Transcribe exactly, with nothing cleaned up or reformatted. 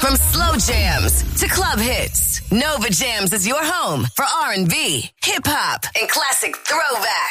From slow jams to club hits, Nova Jams is your home for R and B, hip hop, and classic throwback.